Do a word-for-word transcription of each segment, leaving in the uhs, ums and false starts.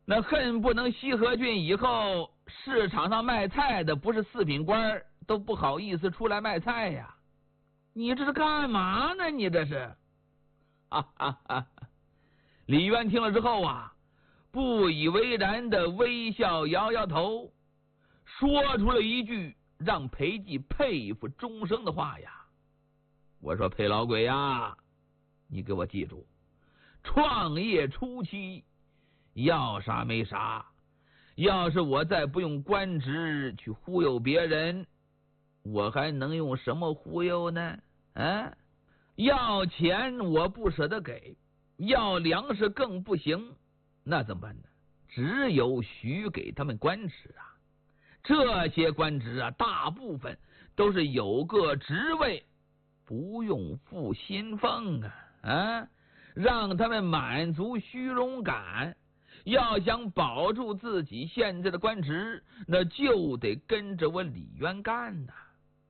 那恨不能西河郡以后市场上卖菜的不是四品官都不好意思出来卖菜呀！你这是干嘛呢？你这是，哈哈哈！李渊听了之后啊，不以为然的微笑，摇摇头，说出了一句让裴寂佩服终生的话呀。我说裴老鬼呀，你给我记住，创业初期要啥没啥，要是我再不用官职去忽悠别人，我还能用什么忽悠呢？啊，要钱我不舍得给，要粮食更不行，那怎么办呢？只有许给他们官职啊。这些官职啊，大部分都是有个职位，不用付薪俸啊啊，让他们满足虚荣感。要想保住自己现在的官职，那就得跟着我李渊干呐。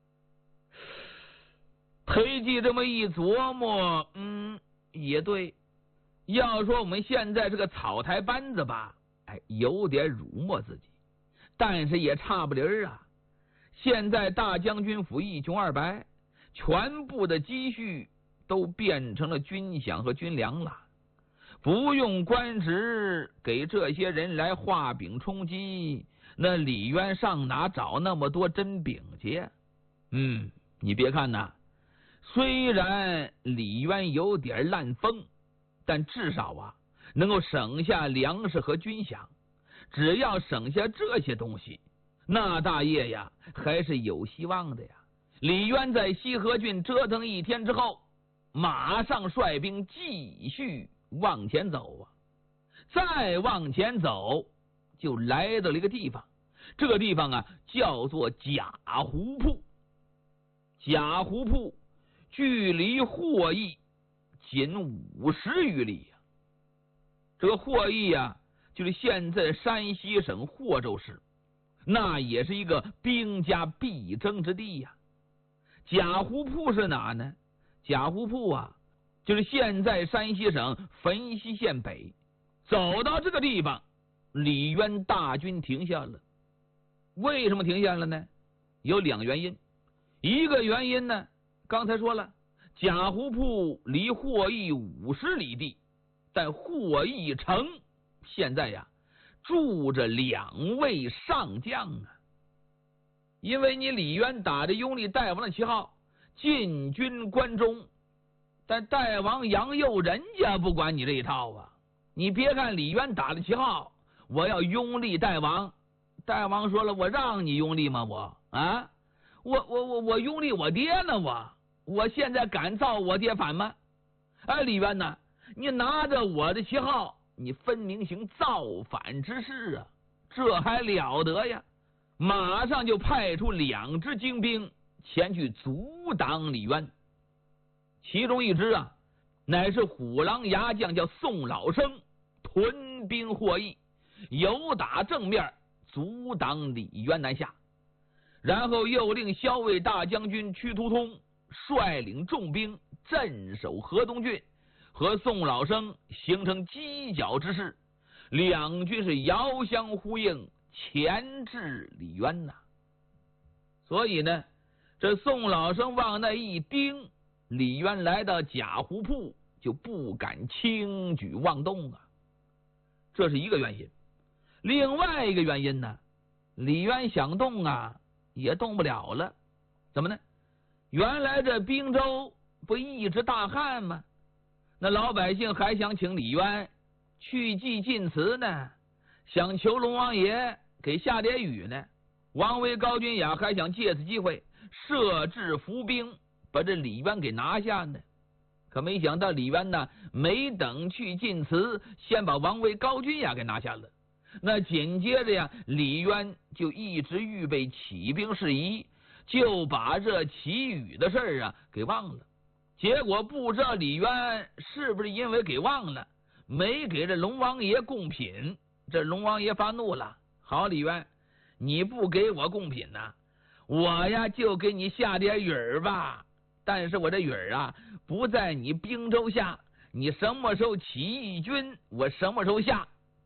裴寂这么一琢磨，嗯，也对。要说我们现在这个草台班子吧，哎，有点辱没自己，但是也差不离儿啊。现在大将军府一穷二白，全部的积蓄都变成了军饷和军粮了。不用官职给这些人来画饼充饥，那李渊上哪找那么多真饼去？嗯，你别看呐，虽然李渊有点烂风，但至少啊能够省下粮食和军饷。只要省下这些东西，那大业呀还是有希望的呀。李渊在西河郡折腾一天之后，马上率兵继续往前走啊，再往前走就来到了一个地方，这个地方啊叫做贾湖铺。贾湖铺距离霍邑仅五十余里呀、啊。这个霍邑啊，就是现在山西省霍州市，那也是一个兵家必争之地呀、啊。贾湖铺是哪呢？贾湖铺啊，就是现在山西省汾西县北。走到这个地方，李渊大军停下了。为什么停下了呢？有两原因。一个原因呢，刚才说了，贾湖铺离霍邑五十里地，但霍邑城现在呀住着两位上将啊。因为你李渊打着拥立代王的旗号进军关中，但代王杨佑人家不管你这一套啊。你别看李渊打着旗号，我要拥立代王，代王说了，我让你拥立吗？我啊，我我我我拥立我爹呢？我我现在敢造我爹反吗？哎，李渊呢？你拿着我的旗号，你分明行造反之事啊！这还了得呀！马上就派出两支精兵前去阻挡李渊。其中一支啊，乃是虎狼牙将，叫宋老生，屯兵霍邑，由打正面阻挡李渊南下。然后又令骁卫大将军屈突通率领重兵镇守河东郡，和宋老生形成犄角之势，两军是遥相呼应，钳制李渊呐。所以呢，这宋老生往那一盯，李渊来到贾湖铺就不敢轻举妄动啊。这是一个原因。另外一个原因呢，李渊想动啊也动不了了。怎么呢？原来这滨州不一直大旱吗？那老百姓还想请李渊去祭晋祠呢，想求龙王爷给下点雨呢。王维、高君雅还想借此机会设置伏兵，把这李渊给拿下呢。可没想到李渊呢，没等去晋祠，先把王维、高君雅给拿下了。那紧接着呀，李渊就一直预备起兵事宜，就把这祈雨的事儿啊给忘了。结果不知道李渊是不是因为给忘了，没给这龙王爷贡品，这龙王爷发怒了。好，李渊，你不给我贡品呢、啊，我呀就给你下点雨儿吧。但是我这雨儿啊不在你滨州下，你什么时候起义军，我什么时候下。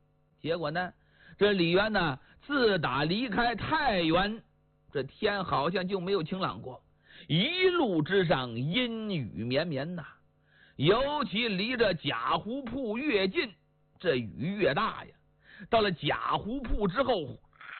结果呢，这李渊呢，自打离开太原，这天好像就没有晴朗过，一路之上阴雨绵绵呐。尤其离着贾湖铺越近，这雨越大呀。到了贾湖铺之后，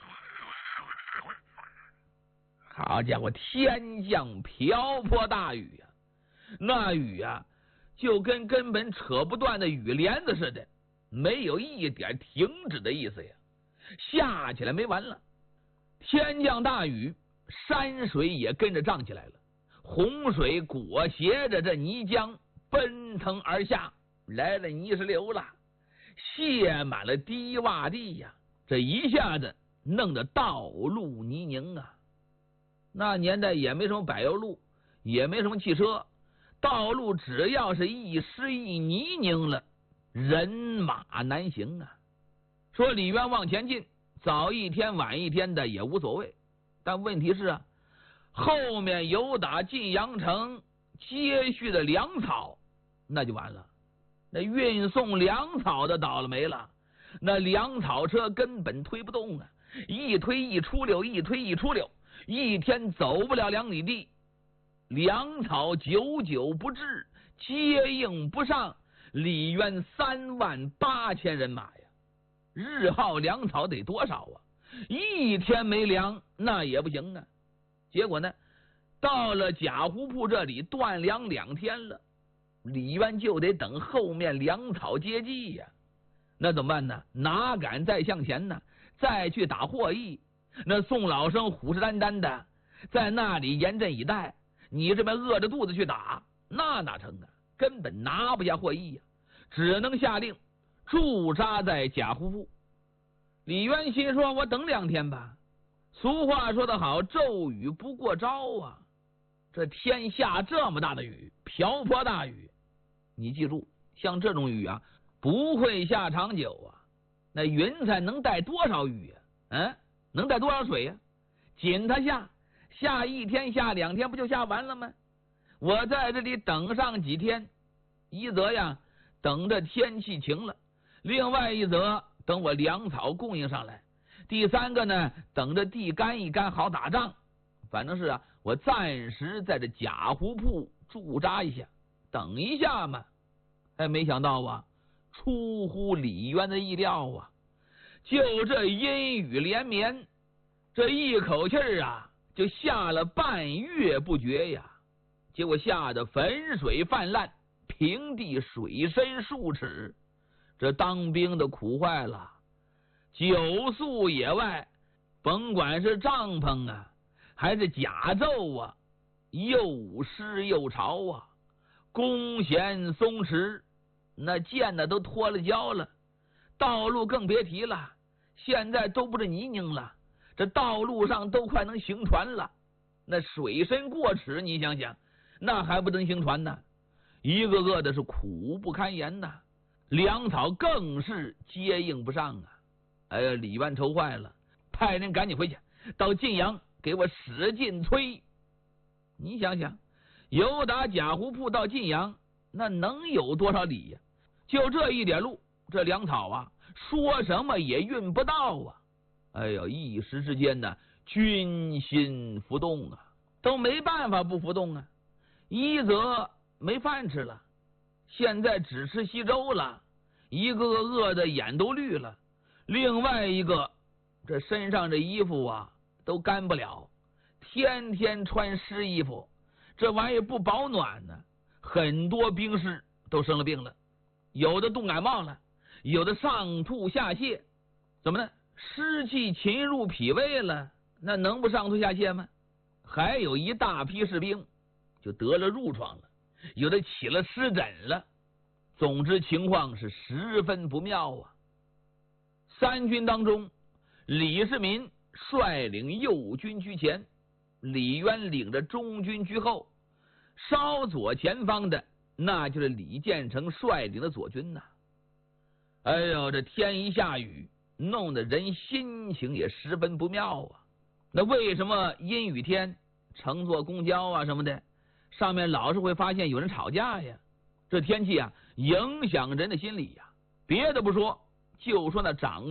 好家伙，天降瓢泼大雨呀、啊！那雨啊，就跟根本扯不断的雨帘子似的，没有一点停止的意思呀，下起来没完了。天降大雨，山水也跟着涨起来了，洪水裹挟着这泥浆奔腾而下，来了泥石流了，泄满了低洼地呀，这一下子弄得道路泥泞啊。那年代也没什么柏油路，也没什么汽车，道路只要是一湿一泥泞了，人马难行啊。说李渊往前进，早一天晚一天的也无所谓，但问题是啊，后面有打晋阳城接续的粮草，那就完了。那运送粮草的倒了霉了，那粮草车根本推不动啊，一推一出溜，一推一出溜，一天走不了两里地。粮草久久不至，接应不上，李渊三万八千人马呀，日耗粮草得多少啊？一天没粮那也不行啊。结果呢，到了贾湖铺这里断粮两天了，李渊就得等后面粮草接济呀。那怎么办呢？哪敢再向前呢？再去打霍邑？那宋老生虎视眈眈的在那里严阵以待，你这边饿着肚子去打，那哪成啊？根本拿不下霍邑呀，只能下令驻扎在贾湖铺。李渊心说：“我等两天吧。”俗话说得好，骤雨不过朝啊！这天下这么大的雨，瓢泼大雨，你记住，像这种雨啊，不会下长久啊。那云彩能带多少雨啊？嗯，能带多少水呀、啊？紧它下，下一天下两天不就下完了吗？我在这里等上几天，一则呀等着天气晴了，另外一则等我粮草供应上来，第三个呢等着地干一干好打仗。反正是啊，我暂时在这贾湖铺驻扎一下，等一下嘛。哎，没想到啊，出乎李渊的意料啊，就这阴雨连绵，这一口气儿啊就下了半月不绝呀。结果下的汾水泛滥，平地水深数尺，这当兵的苦坏了。久宿野外，甭管是帐篷啊还是甲胄啊，又湿又潮啊，弓弦松弛，那箭呢都脱了胶了，道路更别提了，现在都不是泥泞了，这道路上都快能行船了，那水深过尺，你想想，那还不能行船呢？一个个的是苦不堪言呐，粮草更是接应不上啊！哎呀，李渊愁坏了，派人赶紧回去，到晋阳给我使劲催。你想想，由打贾湖铺到晋阳，那能有多少里呀？就这一点路，这粮草啊，说什么也运不到啊！哎呦，一时之间呢，军心浮动啊，都没办法不浮动啊。一则没饭吃了，现在只吃稀粥了，一个个饿得眼都绿了；另外一个，这身上这衣服啊都干不了，天天穿湿衣服，这玩意不保暖呢。很多兵士都生了病了，有的冻感冒了，有的上吐下泻。怎么呢？湿气侵入脾胃了，那能不上吐下泻吗？还有一大批士兵就得了褥疮了，有的起了湿疹了。总之情况是十分不妙啊。三军当中，李世民率领右军居前，李渊领着中军居后，稍左前方的那就是李建成率领的左军呐、啊。哎呦，这天一下雨，弄得人心情也十分不妙啊。那为什么阴雨天乘坐公交啊什么的，上面老是会发现有人吵架呀？这天气啊，影响人的心理呀。别的不说，就说那长